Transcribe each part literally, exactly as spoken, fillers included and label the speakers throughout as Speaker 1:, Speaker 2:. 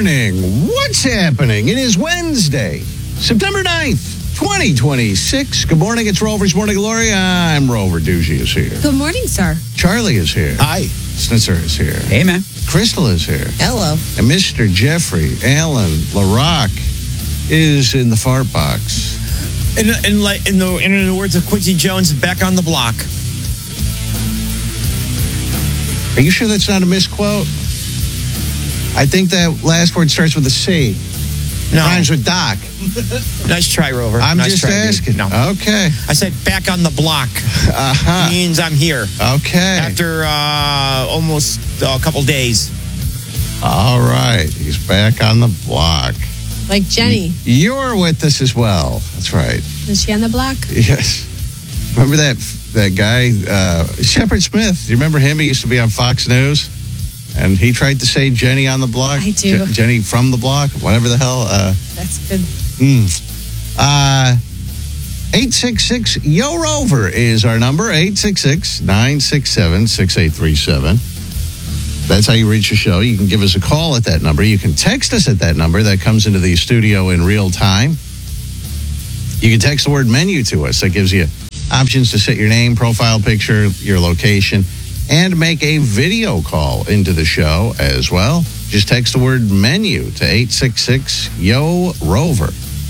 Speaker 1: morning. What's happening? It is Wednesday, September ninth, twenty twenty-six. Good morning. It's Rover's Morning Glory. I'm Rover. Doogie is here.
Speaker 2: Good morning, sir.
Speaker 1: Charlie is here.
Speaker 3: Hi.
Speaker 1: Snitzer is here.
Speaker 3: Hey, man.
Speaker 1: Crystal is here.
Speaker 2: Hello.
Speaker 1: And Mister Jeffrey Allen LaRock is in the fart box.
Speaker 3: In, in, like, in, the, in the words of Quincy Jones, back on the block.
Speaker 1: Are you sure that's not a misquote? I think that last word starts with a C.
Speaker 3: No.
Speaker 1: Rhymes with Doc.
Speaker 3: Nice try, Rover.
Speaker 1: I'm
Speaker 3: nice
Speaker 1: just
Speaker 3: try,
Speaker 1: asking.
Speaker 3: Dude. No.
Speaker 1: Okay.
Speaker 3: I said back on the block.
Speaker 1: Uh-huh.
Speaker 3: Means I'm here.
Speaker 1: Okay.
Speaker 3: After uh, almost a couple days.
Speaker 1: All right. He's back on the block.
Speaker 2: Like Jenny.
Speaker 1: You're with us as well. That's right.
Speaker 2: Is she on the block?
Speaker 1: Yes. Remember that that guy, uh, Shepard Smith? Do you remember him? He used to be on Fox News. And he tried to say Jenny on the block.
Speaker 2: I do.
Speaker 1: Je- Jenny from the block. Whatever the hell. Uh,
Speaker 2: That's good.
Speaker 1: Mm. Uh, eight six six, Y O Rover is our number. eight six six, nine six seven, six eight three seven. That's how you reach the show. You can give us a call at that number. You can text us at that number. That comes into the studio in real time. You can text the word menu to us. That gives you options to set your name, profile picture, your location, and make a video call into the show as well. Just text the word menu to eight six six, Y O Rover.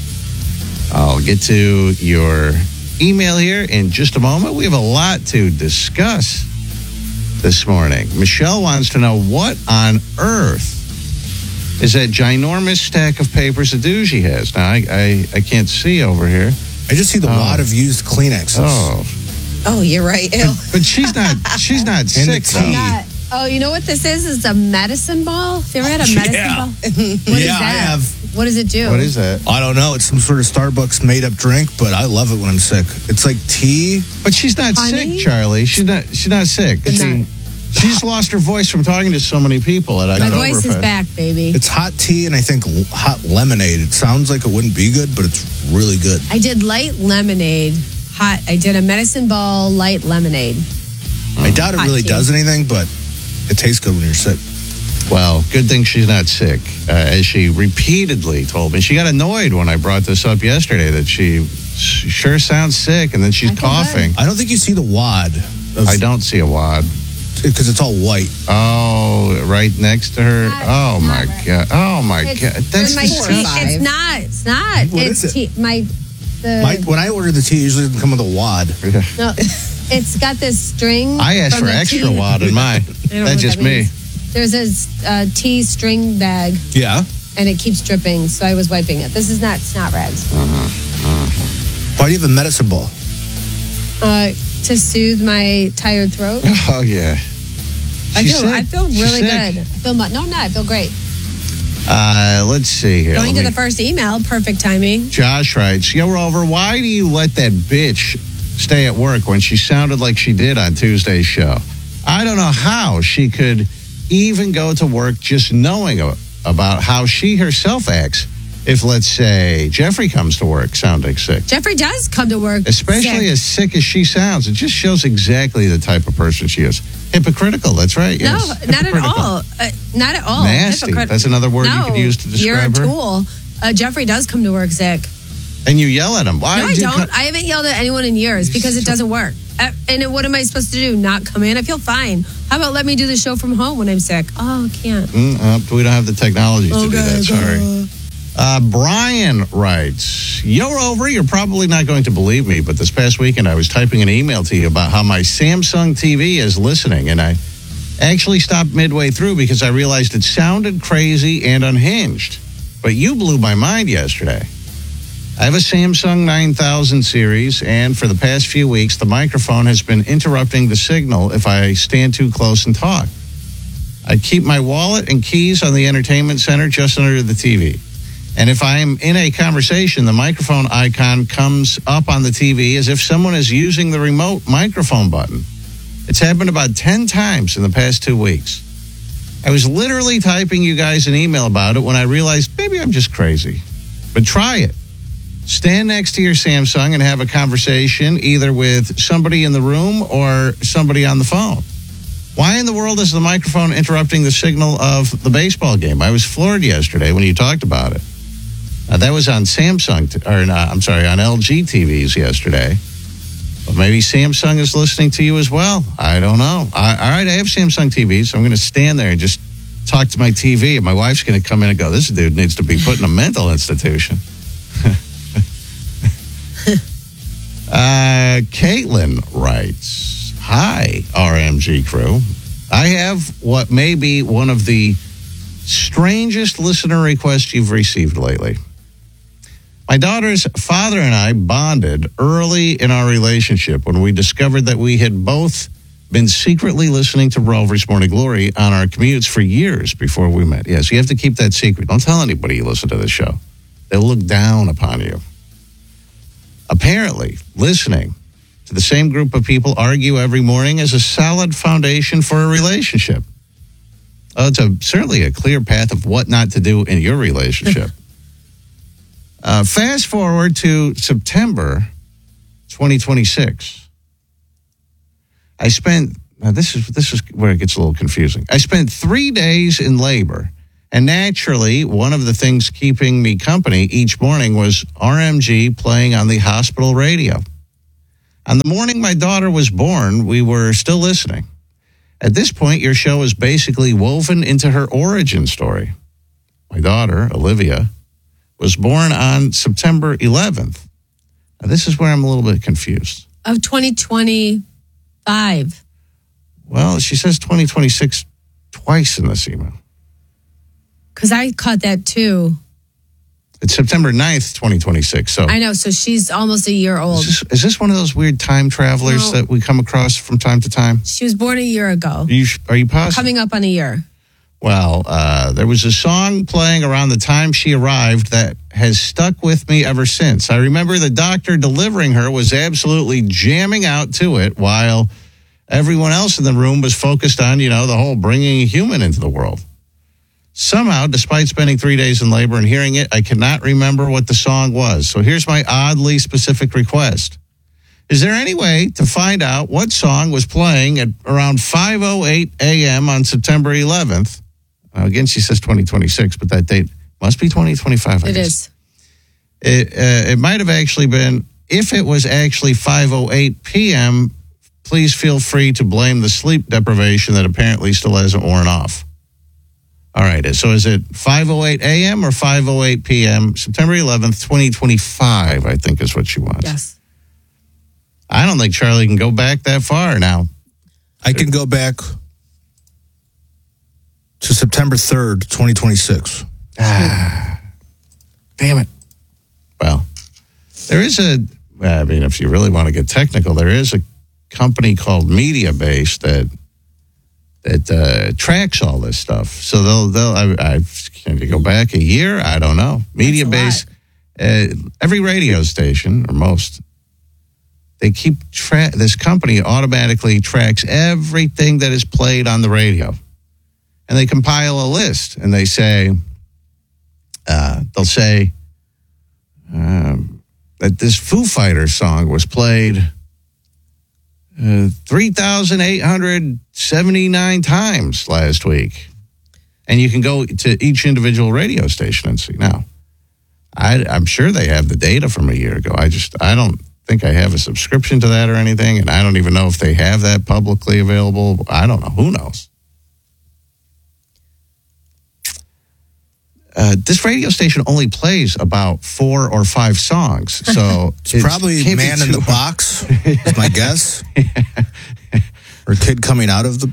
Speaker 1: I'll get to your email here in just a moment. We have a lot to discuss this morning. Michelle wants to know what on earth is that ginormous stack of papers that Doogie has. Now, I, I, I can't see over here.
Speaker 4: I just see the
Speaker 1: Oh.
Speaker 4: wad of used Kleenexes.
Speaker 1: Oh,
Speaker 2: Oh, you're right. Ew.
Speaker 1: but she's not. She's not sick
Speaker 4: tea.
Speaker 1: though.
Speaker 2: Not, oh, you know what this is? It's a medicine ball. Have you ever had a medicine
Speaker 4: Yeah.
Speaker 2: ball? What is
Speaker 4: Yeah, I
Speaker 2: that?
Speaker 4: have.
Speaker 2: What does it do?
Speaker 1: What is that?
Speaker 4: I don't know. It's some sort of Starbucks made up drink, but I love it when I'm sick. It's like tea.
Speaker 1: But she's not
Speaker 2: Honey?
Speaker 1: sick, Charlie. She's not. She's not sick.
Speaker 2: Good
Speaker 1: See,
Speaker 2: night.
Speaker 1: she just lost her voice from talking to so many people at
Speaker 2: My
Speaker 1: Oktoberfest.
Speaker 2: voice is back, baby.
Speaker 4: It's hot tea and I think l- hot lemonade. It sounds like it wouldn't be good, but it's really good.
Speaker 2: I did light lemonade. Hot. I did a medicine ball light lemonade.
Speaker 4: I doubt it
Speaker 2: Hot
Speaker 4: really
Speaker 2: tea.
Speaker 4: does anything, but it tastes good when you're sick.
Speaker 1: Well, good thing she's not sick, uh, as she repeatedly told me. She got annoyed when I brought this up yesterday that she s- sure sounds sick, and then she's
Speaker 2: I feel
Speaker 1: coughing.
Speaker 4: I don't think you see the wad.
Speaker 1: I don't see a wad.
Speaker 4: Because it's all white.
Speaker 1: Oh, right next to her.
Speaker 2: Not-
Speaker 1: Oh
Speaker 2: not
Speaker 1: my
Speaker 2: right.
Speaker 1: god. Oh my
Speaker 2: It's,
Speaker 1: god. That's
Speaker 2: my
Speaker 1: disgusting.
Speaker 2: tea. It's not. It's not.
Speaker 4: What
Speaker 2: it's
Speaker 4: is it?
Speaker 2: tea. My the
Speaker 4: My, when I order the tea, it usually doesn't come with a wad.
Speaker 2: no. It's got this string.
Speaker 1: I asked
Speaker 2: from
Speaker 1: for
Speaker 2: the
Speaker 1: extra
Speaker 2: tea.
Speaker 1: wad in mine.
Speaker 2: I don't know
Speaker 1: That's
Speaker 2: what
Speaker 1: just
Speaker 2: that
Speaker 1: me.
Speaker 2: means. There's a uh, tea string bag,
Speaker 4: Yeah.
Speaker 2: and it keeps dripping, so I was wiping it. This is not snot rags.
Speaker 4: Why do you have a medicine ball?
Speaker 2: Uh, to soothe my tired throat.
Speaker 1: Oh yeah.
Speaker 2: I
Speaker 1: She's
Speaker 2: feel.
Speaker 1: sick.
Speaker 2: I feel
Speaker 1: She's
Speaker 2: really
Speaker 1: sick.
Speaker 2: good. I feel. mu- No, I'm not. I feel great.
Speaker 1: Uh, let's see here.
Speaker 2: Going
Speaker 1: Let
Speaker 2: to
Speaker 1: me-
Speaker 2: the first email. Perfect timing.
Speaker 1: Josh writes, Yo, Rover, why do you let that bitch stay at work when she sounded like she did on Tuesday's show? I don't know how she could even go to work just knowing a- about how she herself acts if, let's say, Jeffrey comes to work sounding sick.
Speaker 2: Jeffrey does come to work,
Speaker 1: Especially
Speaker 2: sick.
Speaker 1: as sick as she sounds. It just shows exactly the type of person she is. Hypocritical, that's right.
Speaker 2: No,
Speaker 1: Yes.
Speaker 2: not at
Speaker 1: Hypocritical.
Speaker 2: all. Uh, not at all.
Speaker 1: Nasty.
Speaker 2: Hypocrit-
Speaker 1: That's another word you
Speaker 2: no,
Speaker 1: could use to
Speaker 2: You're a
Speaker 1: describe her.
Speaker 2: tool. Uh, Jeffrey does come to work sick.
Speaker 1: And you yell at him. Why
Speaker 2: No, I
Speaker 1: did you
Speaker 2: don't.
Speaker 1: co-
Speaker 2: I haven't yelled at anyone in years because it doesn't work. Uh, and what am I supposed to do? Not come in? I feel fine. How about let me do the show from home when I'm sick? Oh, I can't.
Speaker 1: Mm, uh, we don't have the technology to do
Speaker 2: Okay,
Speaker 1: that. Sorry.
Speaker 2: go.
Speaker 1: Uh, Brian writes, Yo, Rover, you're probably not going to believe me, but this past weekend I was typing an email to you about how my Samsung T V is listening, and I actually stopped midway through because I realized it sounded crazy and unhinged. But you blew my mind yesterday. I have a Samsung nine thousand series, and for the past few weeks, the microphone has been interrupting the signal if I stand too close and talk. I keep my wallet and keys on the entertainment center just under the T V. And if I'm in a conversation, the microphone icon comes up on the T V as if someone is using the remote microphone button. It's happened about ten times in the past two weeks. I was literally typing you guys an email about it when I realized maybe I'm just crazy. But try it. Stand next to your Samsung and have a conversation either with somebody in the room or somebody on the phone. Why in the world is the microphone interrupting the signal of the baseball game? I was floored yesterday when you talked about it. Uh, that was on Samsung, t- or not, I'm sorry, on L G T Vs yesterday. But maybe Samsung is listening to you as well. I don't know. I, all right, I have Samsung T Vs, so I'm going to stand there and just talk to my T V, and my wife's going to come in and go, this dude needs to be put in a mental institution. uh, Caitlin writes, hi, R M G crew. I have what may be one of the strangest listener requests you've received lately. My daughter's father and I bonded early in our relationship when we discovered that we had both been secretly listening to Rover's Morning Glory on our commutes for years before we met. Yes, you have to keep that secret. Don't tell anybody you listen to this show. They'll look down upon you. Apparently, listening to the same group of people argue every morning is a solid foundation for a relationship. Oh, it's a, certainly a clear path of what not to do in your relationship. uh, fast forward to September twenty twenty-six. I spent, now this is this is where it gets a little confusing. I spent three days in labor, and naturally, one of the things keeping me company each morning was R M G playing on the hospital radio. On the morning my daughter was born, we were still listening. At this point, your show is basically woven into her origin story. My daughter, Olivia, was born on September eleventh. Now, this is where I'm a little bit confused.
Speaker 2: Of twenty twenty-five.
Speaker 1: Well, she says twenty twenty-six twice in this email.
Speaker 2: Because I caught that too.
Speaker 1: It's September ninth, twenty twenty-six. So
Speaker 2: I know. So she's almost a year old.
Speaker 1: Is this, is this one of those weird time travelers
Speaker 2: No.
Speaker 1: that we come across from time to time?
Speaker 2: She was born a year ago.
Speaker 1: Are you, are you positive?
Speaker 2: Coming up on a year.
Speaker 1: Well, uh, there was a song playing around the time she arrived that has stuck with me ever since. I remember the doctor delivering her was absolutely jamming out to it while everyone else in the room was focused on, you know, the whole bringing a human into the world. Somehow, despite spending three days in labor and hearing it, I cannot remember what the song was. So here's my oddly specific request. Is there any way to find out what song was playing at around five oh eight a.m. on September eleventh? Uh, again, she says twenty twenty-six, but that date must be twenty twenty-five. I
Speaker 2: It
Speaker 1: guess.
Speaker 2: is.
Speaker 1: It, uh, it might have actually been, if it was actually five oh eight p.m., please feel free to blame the sleep deprivation that apparently still hasn't worn off. All right, so is it five oh eight a.m. or five oh eight p.m., September eleventh, twenty twenty-five, I think is what she wants.
Speaker 2: Yes.
Speaker 1: I don't think Charlie can go back that far now.
Speaker 4: I can go back to September third, twenty twenty-six.
Speaker 1: Ah, damn it. Well, there is a, I mean, if you really want to get technical, there is a company called Mediabase that that uh, tracks all this stuff. So they'll, they'll I, I can you go back a year? I don't know. Mediabase, uh, every radio station, or most, they keep, tra- this company automatically tracks everything that is played on the radio. And they compile a list, and they say, uh, they'll say um, that this Foo Fighters song was played uh, three thousand eight hundred seventy-nine times last week. And you can go to each individual radio station and see. Now, I, I'm sure they have the data from a year ago. I just, I don't think I have a subscription to that or anything, and I don't even know if they have that publicly available. I don't know. Who knows? Uh, this radio station only plays about four or five songs, so
Speaker 4: It's probably
Speaker 1: can't be
Speaker 4: Man in
Speaker 1: too
Speaker 4: the
Speaker 1: hard.
Speaker 4: Box, is my guess. Or kid coming out of the...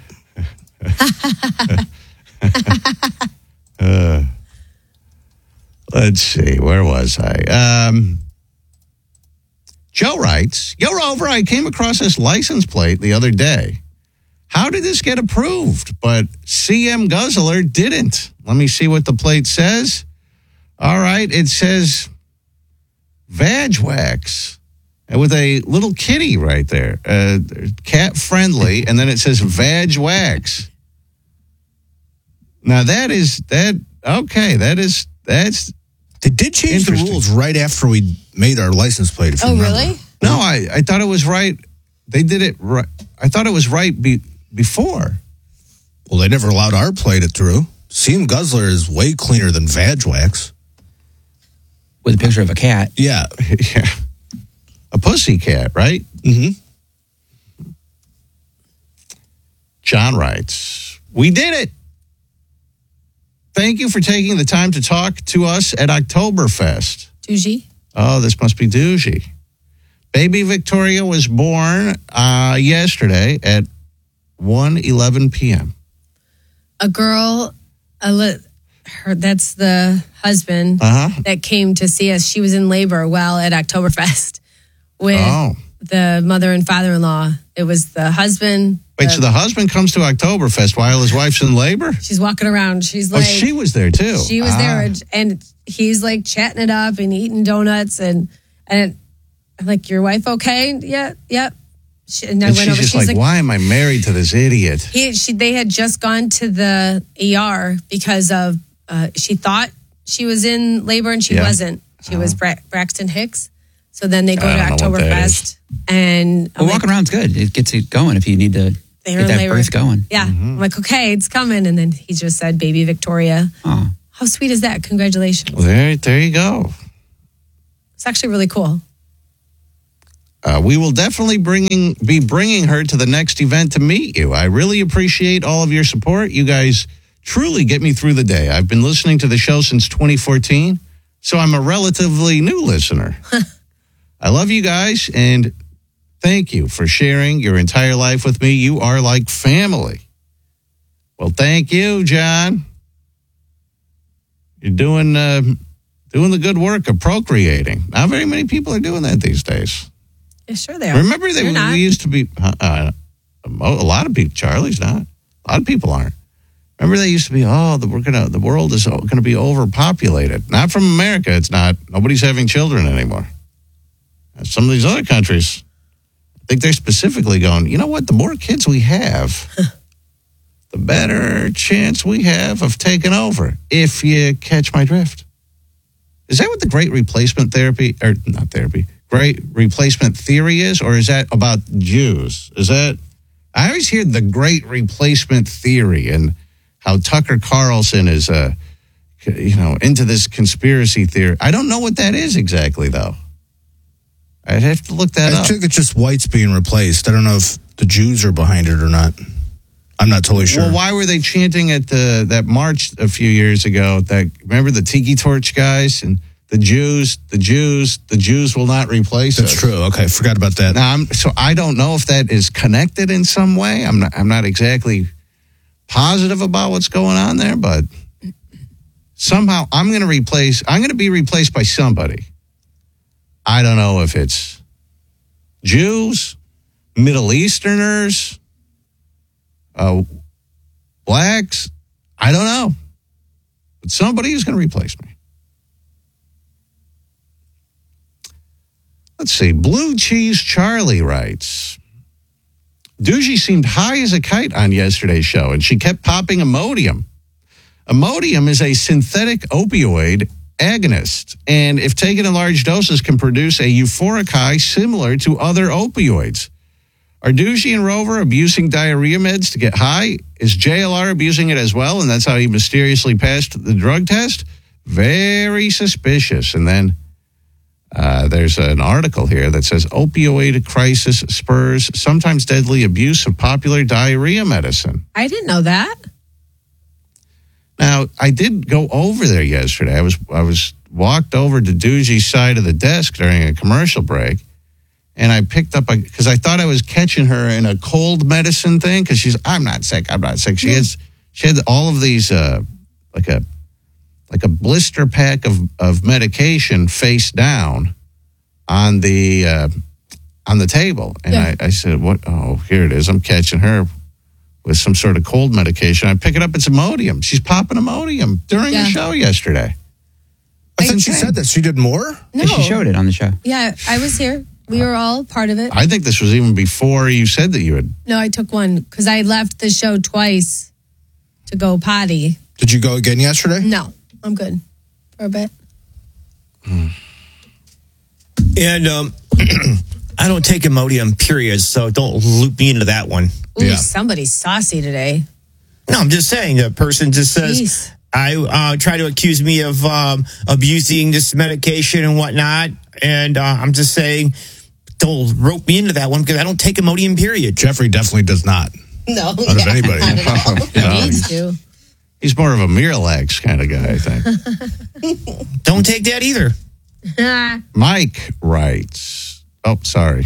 Speaker 1: uh, let's see, where was I? Um, Joe writes, Yo, Rover, I came across this license plate the other day. How did this get approved? But C M Guzzler didn't. Let me see what the plate says. All right, it says Vag Wax with a little kitty right there, uh, cat friendly, and then it says Vag Wax. Now that is that okay? That is that's
Speaker 4: They did change the
Speaker 1: Interesting.
Speaker 4: rules right after we made our license plate. If you
Speaker 2: Oh,
Speaker 4: remember.
Speaker 2: really?
Speaker 1: no. I I thought it was right. They did it right. I thought it was right be, before.
Speaker 4: Well, they never allowed our plate it through. Seam Guzzler is way cleaner than Vag Wax.
Speaker 5: With a picture of a cat.
Speaker 4: Yeah.
Speaker 1: Yeah. A pussy cat, right?
Speaker 4: Mm-hmm.
Speaker 1: John writes, we did it. Thank you for taking the time to talk to us at Oktoberfest.
Speaker 2: Doogie?
Speaker 1: Oh, this must be Doogie. Baby Victoria was born uh, yesterday at one eleven p.m.
Speaker 2: A girl, a li- her, that's the husband
Speaker 1: Uh-huh.
Speaker 2: that came to see us. She was in labor while at Oktoberfest with
Speaker 1: Oh.
Speaker 2: the mother and father-in-law. It was the husband.
Speaker 1: Wait, so the husband comes to Oktoberfest while his wife's in labor?
Speaker 2: She's walking around. She's
Speaker 1: Oh,
Speaker 2: like,
Speaker 1: she was there too.
Speaker 2: She was
Speaker 1: Ah.
Speaker 2: there, and, and he's like chatting it up and eating donuts, and and I'm like, your wife okay? Yeah, yep. She, and I
Speaker 1: And
Speaker 2: went
Speaker 1: she's
Speaker 2: over.
Speaker 1: just
Speaker 2: She's
Speaker 1: like,
Speaker 2: like,
Speaker 1: why am I married to this idiot?
Speaker 2: he, she, they had just gone to the E R because of uh, she thought she was in labor and she
Speaker 1: Yeah.
Speaker 2: wasn't. She was Bra- Braxton Hicks. So then they go
Speaker 1: I
Speaker 2: to
Speaker 1: don't know what that
Speaker 2: Oktoberfest, and I'm
Speaker 5: Well,
Speaker 2: like,
Speaker 5: walking around's good. It gets it going if you need to
Speaker 2: they
Speaker 5: get
Speaker 2: were in
Speaker 5: that
Speaker 2: labor.
Speaker 5: birth going.
Speaker 2: Yeah,
Speaker 1: Mm-hmm.
Speaker 2: I'm like, okay, it's coming, and then he just said, "Baby Victoria."
Speaker 5: Oh.
Speaker 2: How sweet is that? Congratulations!
Speaker 1: Well, there, there you go.
Speaker 2: It's actually really cool.
Speaker 1: Uh, we will definitely bringing be bringing her to the next event to meet you. I really appreciate all of your support. You guys truly get me through the day. I've been listening to the show since twenty fourteen, so I'm a relatively new listener. I love you guys, and thank you for sharing your entire life with me. You are like family. Well, thank you, John. You're doing uh, doing the good work of procreating. Not very many people are doing that these days.
Speaker 2: Yeah, sure they are.
Speaker 1: Remember that
Speaker 2: You're
Speaker 1: we,
Speaker 2: not.
Speaker 1: we used to be, uh, uh, a lot of people, Charlie's not, a lot of people aren't. Remember they used to be, oh, the, we're gonna, the world is going to be overpopulated. Not from America, it's not. Nobody's having children anymore. And some of these other countries, I think they're specifically going, you know what, the more kids we have, the better chance we have of taking over, if you catch my drift. Is that what the great replacement therapy, or not therapy, great replacement theory is, or is that about Jews? Is that, I always hear the great replacement theory and how Tucker Carlson is, uh, you know, into this conspiracy theory. I don't know what that is exactly, though. I'd have to look that
Speaker 4: I
Speaker 1: up.
Speaker 4: think it's just whites being replaced. I don't know if the Jews are behind it or not. I'm not totally sure.
Speaker 1: Well, why were they chanting at the, that march a few years ago? That remember the Tiki Torch guys and the Jews, the Jews, the Jews will not replace
Speaker 4: That's
Speaker 1: us.
Speaker 4: true. Okay, forgot about that.
Speaker 1: Now, I'm, so I don't know if that is connected in some way. I'm not. I'm not exactly positive about what's going on there, but somehow I'm going to replace. I'm going to be replaced by somebody. I don't know if it's Jews, Middle Easterners, uh, blacks. I don't know, but somebody is going to replace me. Let's see. Blue Cheese Charlie writes, Doogie seemed high as a kite on yesterday's show, and she kept popping Imodium. Imodium is a synthetic opioid agonist, and if taken in large doses, can produce a euphoric high similar to other opioids. Are Doogie and Rover abusing diarrhea meds to get high? Is J L R abusing it as well, and that's how he mysteriously passed the drug test? Very suspicious. And then Uh, there's an article here that says opioid crisis spurs sometimes deadly abuse of popular diarrhea medicine.
Speaker 2: I didn't know that.
Speaker 1: Now, I did go over there yesterday. I was I was walked over to Doogie's side of the desk during a commercial break, and I picked up a because I thought I was catching her in a cold medicine thing because she's I'm not sick, I'm not sick. She has she had all of these uh, like a. like a blister pack of, of medication face down on the uh, on the table. And
Speaker 2: Yeah.
Speaker 1: I, I said, "What? Oh, here it is. I'm catching her with some sort of cold medication." I pick it up. It's Imodium. She's popping Imodium during
Speaker 2: Yeah.
Speaker 1: the show yesterday.
Speaker 4: I thought she said that. She did more?
Speaker 2: No.
Speaker 5: She showed it on the show.
Speaker 2: Yeah, I was here. We were all part of it.
Speaker 1: I think this was even before you said that you had.
Speaker 2: No, I took one because I left the show twice to go potty.
Speaker 4: Did you go again yesterday?
Speaker 2: No, I'm good for a bit.
Speaker 3: And um, I don't take Imodium, period, so don't loop me into that one.
Speaker 2: Ooh,
Speaker 4: Yeah.
Speaker 2: somebody's saucy today.
Speaker 3: No, I'm just saying. The person just says,
Speaker 2: Jeez.
Speaker 3: I uh, try to accuse me of um, abusing this medication and whatnot. And uh, I'm just saying, don't rope me into that one because I don't take Imodium, period.
Speaker 4: Jeffrey definitely does not.
Speaker 6: No,
Speaker 4: Out of
Speaker 6: yeah,
Speaker 4: anybody.
Speaker 6: not at all.
Speaker 1: You know,
Speaker 2: Needs
Speaker 1: he's,
Speaker 2: to.
Speaker 1: he's more of a Miralax kind of guy, I think.
Speaker 3: Don't take that either.
Speaker 1: Mike writes, oh, sorry.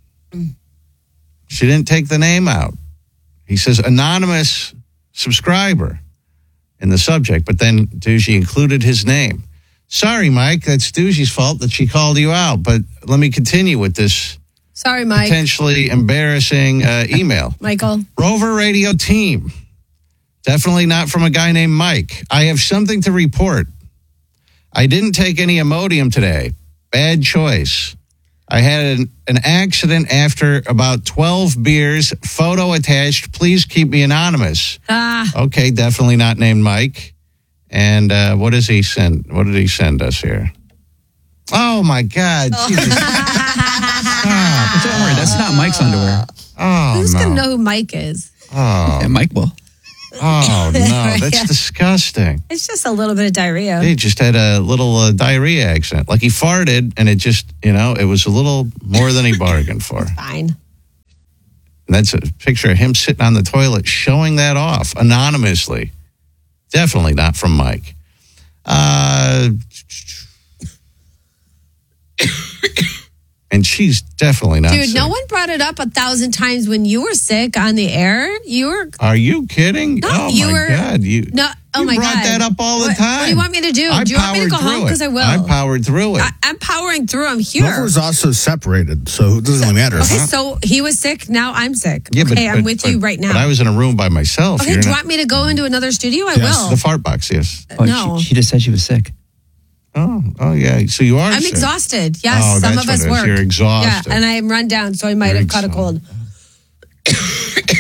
Speaker 1: She didn't take the name out. He says, anonymous subscriber in the subject, but then Doogie included his name. Sorry, Mike, that's Doogie's fault that she called you out, but let me continue with this
Speaker 2: Sorry, Mike.
Speaker 1: potentially embarrassing uh, email.
Speaker 2: Michael.
Speaker 1: Rover Radio team. Definitely not from a guy named Mike. I have something to report. I didn't take any Imodium today. Bad choice. I had an, an accident after about twelve beers. Photo attached. Please keep me anonymous.
Speaker 2: Ah,
Speaker 1: Okay, definitely not named Mike. And uh, what does he send? What did he send us here? Oh, my God. Jesus.
Speaker 5: But don't worry, that's not Mike's underwear.
Speaker 1: Oh,
Speaker 2: who's
Speaker 1: no.
Speaker 2: going to know who Mike is?
Speaker 1: Oh,
Speaker 5: And Mike will.
Speaker 1: oh, no. That's
Speaker 2: Yeah.
Speaker 1: disgusting.
Speaker 2: It's just a little bit of diarrhea.
Speaker 1: He just had a little uh, diarrhea accident. Like he farted and it just, you know, it was a little more than he bargained for.
Speaker 2: Fine.
Speaker 1: And that's a picture of him sitting on the toilet showing that off anonymously. Definitely not from Mike. Uh, and she's definitely not
Speaker 2: Dude,
Speaker 1: sick.
Speaker 2: no one brought it up a thousand times when you were sick on the air. You were
Speaker 1: Are you kidding?
Speaker 2: No,
Speaker 1: oh,
Speaker 2: you
Speaker 1: my
Speaker 2: were-
Speaker 1: God. You,
Speaker 2: no. Oh
Speaker 1: you
Speaker 2: my
Speaker 1: brought
Speaker 2: God.
Speaker 1: that up all the
Speaker 2: What-
Speaker 1: time.
Speaker 2: What do you want me to do?
Speaker 1: I
Speaker 2: do you want me to go
Speaker 1: powered
Speaker 2: home?
Speaker 1: through
Speaker 2: Because
Speaker 1: it.
Speaker 2: I will.
Speaker 1: I powered through it.
Speaker 2: I, I'm powering through. I'm here.
Speaker 4: Rover's also separated, so it doesn't really matter.
Speaker 2: Okay, so he was sick. Now I'm sick.
Speaker 1: Yeah, but-
Speaker 2: okay, I'm
Speaker 1: but-
Speaker 2: with
Speaker 1: but-
Speaker 2: you right now.
Speaker 1: But I was in a room by myself.
Speaker 2: okay,
Speaker 1: You're
Speaker 2: do you
Speaker 1: not-
Speaker 2: want me to go into another studio? I
Speaker 4: Yes.
Speaker 2: will.
Speaker 1: the fart box, yes.
Speaker 5: Oh,
Speaker 2: No.
Speaker 5: she, she just said she was sick.
Speaker 1: Oh, oh yeah. So you are
Speaker 2: I'm
Speaker 1: sick.
Speaker 2: exhausted. Yes,
Speaker 1: Oh,
Speaker 2: some
Speaker 1: that's
Speaker 2: of us
Speaker 1: what it is.
Speaker 2: work.
Speaker 1: You're exhausted.
Speaker 2: Yeah, and I'm run down, so I might
Speaker 1: You're
Speaker 2: have caught a
Speaker 1: exhausted.
Speaker 2: cold.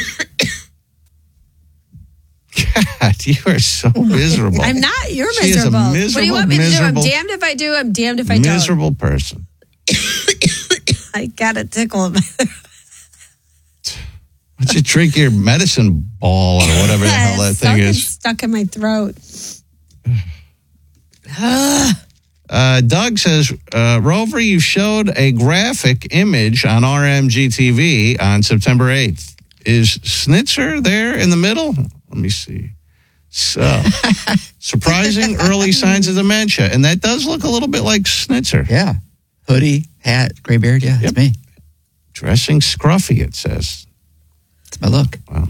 Speaker 1: God, you are so miserable.
Speaker 2: I'm not. You're
Speaker 1: She is a
Speaker 2: miserable. What do
Speaker 1: miserable,
Speaker 2: you want me to do? I'm
Speaker 1: miserable-
Speaker 2: damned if I do. I'm damned if I don't.
Speaker 1: Miserable person.
Speaker 2: I got a tickle. in my
Speaker 1: Why don't you drink your medicine ball or whatever the hell that thing
Speaker 2: Something
Speaker 1: is?
Speaker 2: stuck in my throat.
Speaker 1: Uh, Doug says, uh, Rover, you showed a graphic image on R M G T V on September eighth. Is Snitzer there in the middle? Let me see. So, surprising early signs of dementia. And that does look a little bit like Snitzer.
Speaker 5: Yeah. Hoodie, hat, gray beard. Yeah,
Speaker 1: Yep.
Speaker 5: it's me.
Speaker 1: Dressing scruffy, it says.
Speaker 5: It's my look.
Speaker 1: Wow.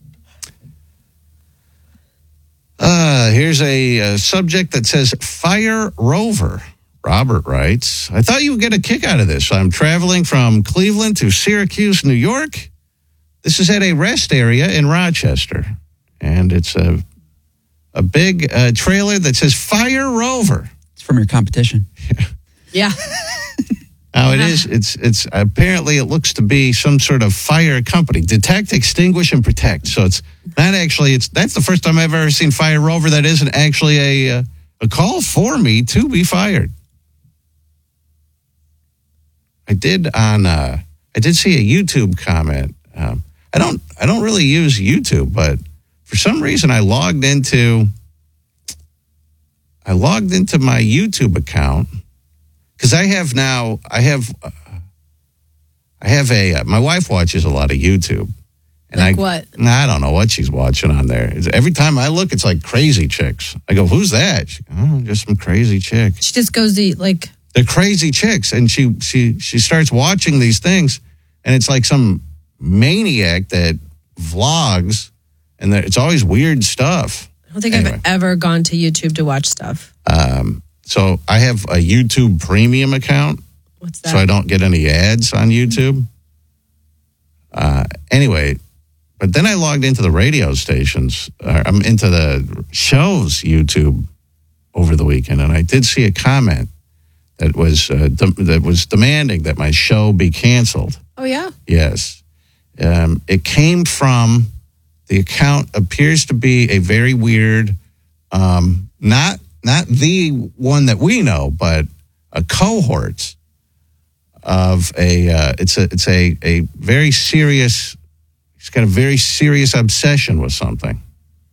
Speaker 1: Uh, here's a, uh subject that says Fire Rover. Robert writes, I thought you would get a kick out of this. I'm traveling from Cleveland to Syracuse, New York. This is at a rest area in Rochester. And it's a, a big uh, trailer that says Fire Rover.
Speaker 5: It's from your competition.
Speaker 2: Yeah.
Speaker 1: Now it is, it's, it's apparently it looks to be some sort of fire company. Detect, extinguish, and protect. So it's not actually, it's, that's the first time I've ever seen Fire Rover that isn't actually a, uh, a call for me to be fired. I did on, uh, I did see a YouTube comment. Um, I don't, I don't really use YouTube, but for some reason I logged into, I logged into my YouTube account. Because I have now, I have, uh, I have a, uh, my wife watches a lot of YouTube. And
Speaker 2: Like
Speaker 1: I,
Speaker 2: what?
Speaker 1: I don't know what she's watching on there. It's- every time I look, it's like crazy chicks. I go, who's that? She, oh, just some crazy chick.
Speaker 2: She just goes to like,
Speaker 1: They're crazy chicks. And she, she, she starts watching these things. And it's like some maniac that vlogs. And there- it's always weird stuff.
Speaker 2: I don't think
Speaker 1: Anyway.
Speaker 2: I've ever gone to YouTube to watch stuff.
Speaker 1: Um, so I have a YouTube premium account.
Speaker 2: What's that?
Speaker 1: So I don't get any ads on YouTube. Uh, anyway, but then I logged into the radio stations. Uh, I'm into the shows YouTube over the weekend, and I did see a comment that was uh, de- that was demanding that my show be canceled.
Speaker 2: Oh, yeah?
Speaker 1: Yes, um, it came from the account appears to be a very weird, um, not not the one that we know, but a cohort of a uh, it's a it's a a very serious. He's got a very serious obsession with something.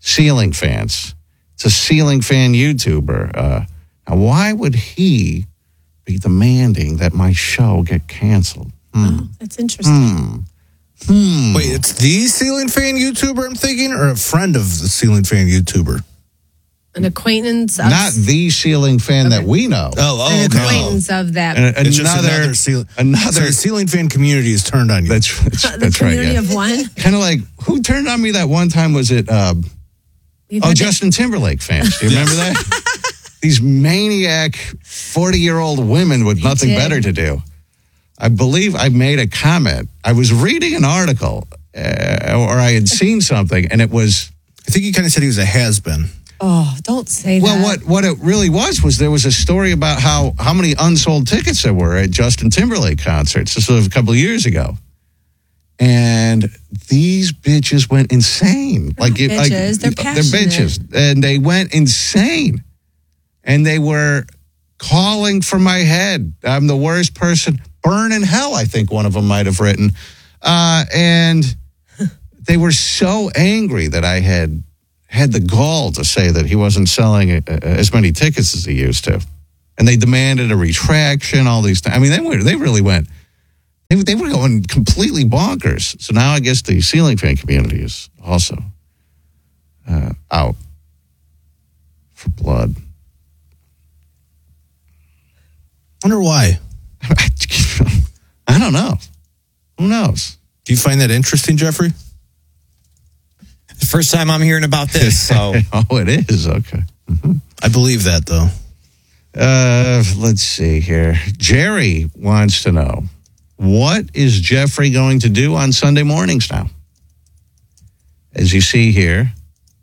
Speaker 1: ceiling fans. It's a ceiling fan YouTuber. Uh, now, why would he be demanding that my show get canceled? Hmm.
Speaker 2: Oh, that's interesting.
Speaker 1: Hmm. Hmm.
Speaker 4: Wait, it's the ceiling fan YouTuber I'm thinking, or a friend of the ceiling fan YouTuber?
Speaker 2: An acquaintance of
Speaker 1: Not the ceiling fan that we know.
Speaker 4: Oh,
Speaker 2: an
Speaker 4: oh, okay.
Speaker 2: acquaintance of that.
Speaker 1: An-
Speaker 4: It's just
Speaker 1: another,
Speaker 4: another ceiling.
Speaker 1: another.
Speaker 4: So the ceiling fan community is turned on you.
Speaker 1: That's that's,
Speaker 2: the
Speaker 1: that's right.
Speaker 2: community
Speaker 1: Yeah.
Speaker 2: of one.
Speaker 1: Kind of like who turned on me that one time? Was it? Uh,
Speaker 2: You've
Speaker 1: oh,
Speaker 2: had
Speaker 1: Justin Timberlake fans. Do you remember that? These maniac forty-year-old women with nothing
Speaker 2: did.
Speaker 1: better to do. I believe I made a comment. I was reading an article, uh, or I had seen something, and it was.
Speaker 4: I think he kind of said he was a has-been.
Speaker 2: Oh, don't say
Speaker 1: Well,
Speaker 2: that.
Speaker 1: what, what it really was was there was a story about how, how many unsold tickets there were at Justin Timberlake concerts. This was a couple of years ago. And these bitches went insane.
Speaker 2: They're not
Speaker 1: it- like
Speaker 2: bitches. They're
Speaker 1: They're
Speaker 2: passionate.
Speaker 1: bitches. And they went insane. And they were calling for my head. I'm the worst person. Burn in hell, I think one of them might have written. Uh, and they were so angry that I had had the gall to say that he wasn't selling uh, as many tickets as he used to. And they demanded a retraction, all these things. I mean, they were, they really went, they, they were going completely bonkers. So now I guess the ceiling fan community is also uh, out for blood.
Speaker 4: Wonder why.
Speaker 1: I don't know. Who knows?
Speaker 4: Do you find that interesting, Jeffrey?
Speaker 3: The first time I'm hearing about this, so
Speaker 1: Oh, it is? Okay.
Speaker 4: I believe that, though.
Speaker 1: Uh, let's see here. Jerry wants to know, what is Jeffrey going to do on Sunday mornings now? As you see here,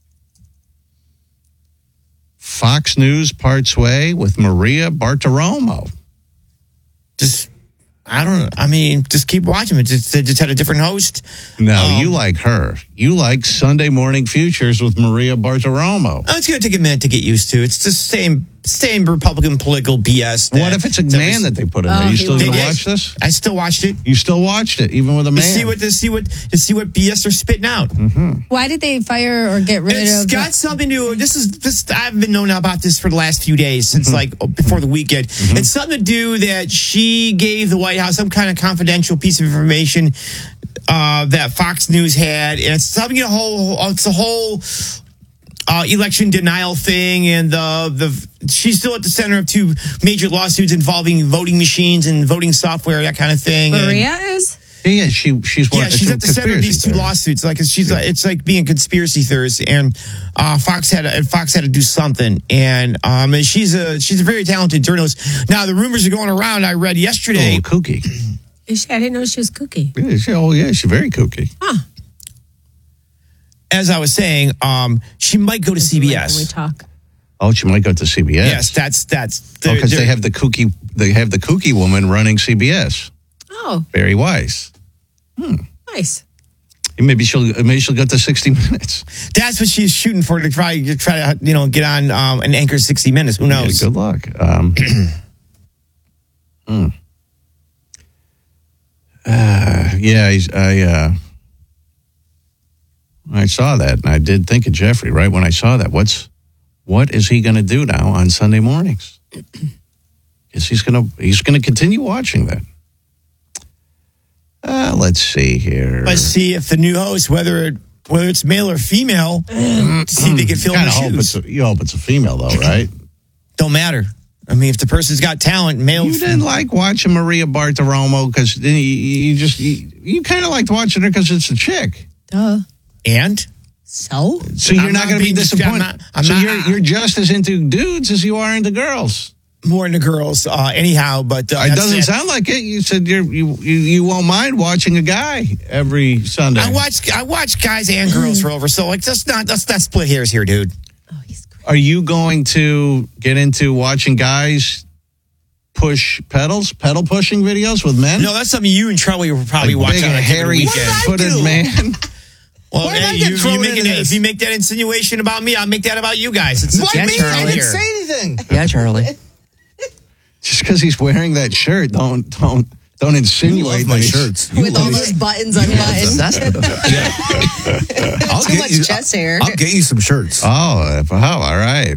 Speaker 1: Fox News parts way with Maria Bartiromo.
Speaker 3: just I don't. I mean, just keep watching it. Just, they just had a different host.
Speaker 1: No,
Speaker 3: Um,
Speaker 1: you like her. You like Sunday Morning Futures with Maria Bartiromo.
Speaker 3: Oh, it's going to take a minute to get used to. It's the same same Republican political B S. that-
Speaker 1: What if it's a
Speaker 3: that
Speaker 1: man
Speaker 3: was-
Speaker 1: that they put in
Speaker 2: Oh,
Speaker 1: there? You
Speaker 2: he
Speaker 1: still
Speaker 2: was-
Speaker 1: going to
Speaker 3: They did.
Speaker 1: watch this?
Speaker 3: I still watched it.
Speaker 1: You still watched it, even with a
Speaker 3: To
Speaker 1: man?
Speaker 3: see what to see what to see what B S they're spitting out.
Speaker 2: Why did they fire or get rid
Speaker 3: It's
Speaker 2: of?
Speaker 3: got something to do. This is this. I've been knowing about this for the last few days since like before the weekend. It's something to do that she gave the White House some kind of confidential piece of information uh, that Fox News had, and it's something a whole. It's a whole. Uh, election denial thing, and the the she's still at the center of two major lawsuits involving voting machines and voting software, that kind of thing. And-
Speaker 2: Maria is.
Speaker 1: Yeah, she, she's one
Speaker 3: yeah, she's at the center of these two lawsuits. Like it's, she's, it's like being conspiracy theorists, and uh, Fox had to, Fox had to do something. And um, and she's a she's a very talented journalist. Now the rumors are going around. I read yesterday.
Speaker 1: Oh, kooky.
Speaker 2: Is she, I didn't know she was kooky.
Speaker 1: Yeah, she, oh, yeah, she's very kooky.
Speaker 2: Huh.
Speaker 3: As I was saying, um, she might go to C B S.
Speaker 2: When we talk.
Speaker 1: Oh, she might go to C B S.
Speaker 3: Yes, that's that's
Speaker 1: because they have the kooky they have the kooky woman running C B S.
Speaker 2: Oh,
Speaker 1: Barry Weiss.
Speaker 2: nice.
Speaker 1: Maybe she'll maybe she'll go to sixty minutes.
Speaker 3: That's what she's shooting for, to try to try to you know get on um, an anchor sixty minutes. Who knows?
Speaker 1: Yeah, good luck. Um, hmm. uh, yeah, he's, I uh, I saw that, and I did think of Jeffrey right when I saw that. What's what is he going to do now on Sunday mornings? Guess he's going to he's going to continue watching that. Uh, let's see here.
Speaker 3: Let's see if the new host, whether it, whether it's male or female, to see if they can fill in
Speaker 1: Kind
Speaker 3: the
Speaker 1: of hope
Speaker 3: shoes.
Speaker 1: it's a, you hope it's a female though, right?
Speaker 3: Don't matter. I mean, if the person's got talent, male.
Speaker 1: You didn't like watching Maria Bartiromo because you, you just you, you kind of liked watching her because it's a chick.
Speaker 2: Duh.
Speaker 3: And
Speaker 2: So?
Speaker 1: So you're
Speaker 3: I'm
Speaker 1: not,
Speaker 3: not
Speaker 1: going to be
Speaker 3: being-
Speaker 1: disappointed.
Speaker 3: I'm not- I'm
Speaker 1: so
Speaker 3: not-
Speaker 1: you're you're just as into dudes as you are into girls.
Speaker 3: more into girls, uh, anyhow. But uh,
Speaker 1: it
Speaker 3: that's
Speaker 1: doesn't sound like it. You said you're, you you you won't mind watching a guy every Sunday.
Speaker 3: I watch I watch guys and girls for over. So like, let's not let's not split hairs here, dude.
Speaker 2: Oh, he's great.
Speaker 1: Are you going to get into watching guys push pedals, pedal pushing videos with men?
Speaker 3: No, that's something you and Charlie will probably
Speaker 1: Like
Speaker 3: watch
Speaker 1: big
Speaker 3: on a
Speaker 1: hairy
Speaker 3: different weekend.
Speaker 1: footed
Speaker 4: do?
Speaker 1: man.
Speaker 3: Well,
Speaker 4: Why did I
Speaker 3: hey,
Speaker 4: get
Speaker 3: you,
Speaker 4: thrown
Speaker 3: you making
Speaker 4: into
Speaker 3: that,
Speaker 4: this?
Speaker 3: if you make that insinuation about me, I'll make that about you guys. It's, it's
Speaker 4: What
Speaker 3: it's
Speaker 4: me?
Speaker 3: Charlie
Speaker 4: I didn't
Speaker 3: here.
Speaker 4: say anything.
Speaker 5: Yeah, Charlie.
Speaker 1: Just because he's wearing that shirt, don't don't Don't
Speaker 4: You
Speaker 1: insinuate
Speaker 4: love my
Speaker 1: that he's-
Speaker 4: shirts. You
Speaker 6: With all
Speaker 4: love
Speaker 6: those
Speaker 4: it.
Speaker 6: buttons unbuttoned.
Speaker 4: I'll
Speaker 6: Too
Speaker 4: get
Speaker 6: much
Speaker 4: you,
Speaker 6: chest hair.
Speaker 4: I'll get you some shirts.
Speaker 1: Oh, oh, all right.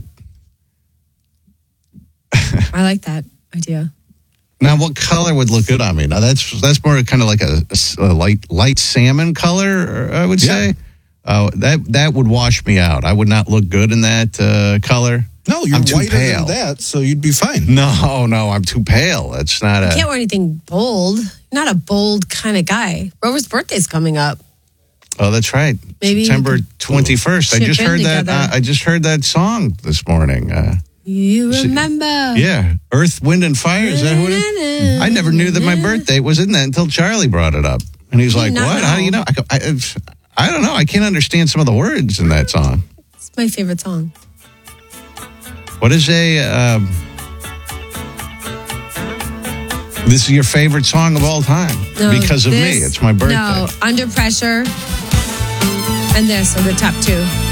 Speaker 2: I like that idea.
Speaker 1: Now, what color would look good on me? Now, that's that's more kind of like a, a- a light light salmon color, I would say. Uh, that that would wash me out. I would not look good in that uh, color.
Speaker 4: No, you're
Speaker 1: I'm too
Speaker 4: whiter
Speaker 1: pale.
Speaker 4: than that, so you'd be fine.
Speaker 1: No, no, I'm too pale. That's not
Speaker 2: You
Speaker 1: a.
Speaker 2: can't wear anything bold. Not a bold kind of guy. Rover's birthday's coming up.
Speaker 1: Oh, that's right.
Speaker 2: Maybe
Speaker 1: September
Speaker 2: we could
Speaker 1: twenty-first. I
Speaker 2: chip
Speaker 1: just
Speaker 2: in
Speaker 1: heard that.
Speaker 2: together.
Speaker 1: Uh, I just heard that song this morning. Uh,
Speaker 2: You remember?
Speaker 1: yeah, Earth, Wind, and Fire. Is that who it is? I never knew that my birthday was in that until Charlie brought it up, and he's like,
Speaker 2: not
Speaker 1: "What? How do you know?" I, go, I, I don't know. I can't understand some of the words in that song.
Speaker 2: It's my favorite song.
Speaker 1: What is a? Um, this is your favorite song of all time
Speaker 2: No,
Speaker 1: because of me.
Speaker 2: this-
Speaker 1: It's my birthday.
Speaker 2: No, Under Pressure and this are the top two.